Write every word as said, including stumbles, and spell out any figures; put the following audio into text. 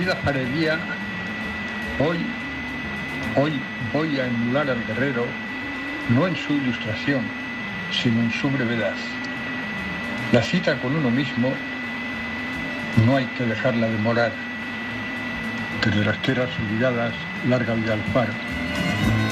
querida Jarería, hoy, hoy voy a emular al guerrero, no en su ilustración, sino en su brevedad. La cita con uno mismo no hay que dejarla demorar. Desde las tierras olvidadas, larga vida al faro.